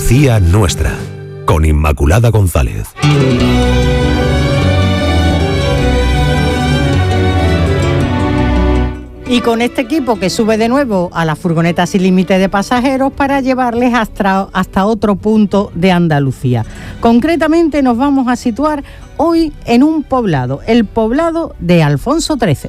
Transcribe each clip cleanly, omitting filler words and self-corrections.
Andalucía nuestra, con Inmaculada González. Y con este equipo que sube de nuevo a la furgoneta sin límite de pasajeros para llevarles hasta otro punto de Andalucía. Concretamente nos vamos a situar hoy en un poblado, el poblado de Alfonso XIII.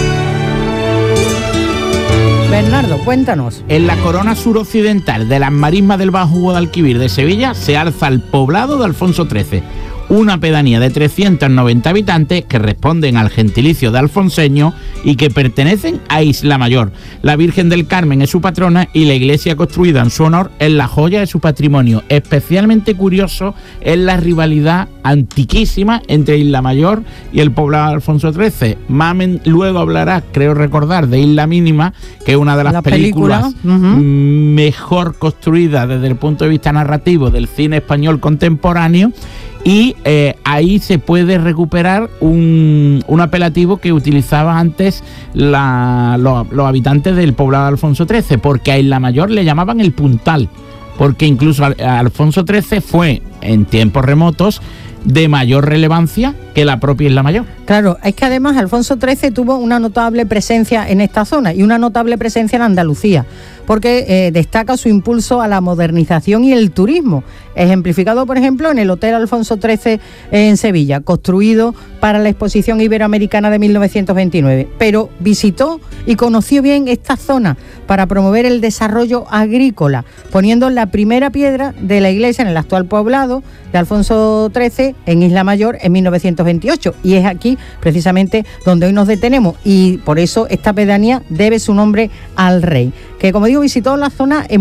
Bernardo, cuéntanos. En la corona suroccidental de las marismas del Bajo Guadalquivir de Sevilla se alza el poblado de Alfonso XIII, una pedanía de 390 habitantes que responden al gentilicio de alfonseño y que pertenecen a Isla Mayor. La Virgen del Carmen es su patrona y la iglesia construida en su honor es la joya de su patrimonio. Especialmente curioso es la rivalidad antiquísima entre Isla Mayor y el poblado de Alfonso XIII. Mamen luego hablará, creo recordar, de Isla Mínima, que es una de las películas mejor construidas desde el punto de vista narrativo del cine español contemporáneo. Y ahí se puede recuperar un apelativo que utilizaban antes los habitantes del poblado de Alfonso XIII, porque a Isla Mayor le llamaban el Puntal, porque incluso Alfonso XIII fue, en tiempos remotos, de mayor relevancia que la propia Isla Mayor. Claro, es que además Alfonso XIII tuvo una notable presencia en esta zona y una notable presencia en Andalucía, porque destaca su impulso a la modernización y el turismo, ejemplificado por ejemplo en el Hotel Alfonso XIII en Sevilla, construido para la Exposición Iberoamericana de 1929, pero visitó y conoció bien esta zona para promover el desarrollo agrícola, poniendo la primera piedra de la iglesia en el actual poblado de Alfonso XIII en Isla Mayor en 1928, y es aquí precisamente donde hoy nos detenemos, y por eso esta pedanía debe su nombre al rey, que como digo visitó la zona en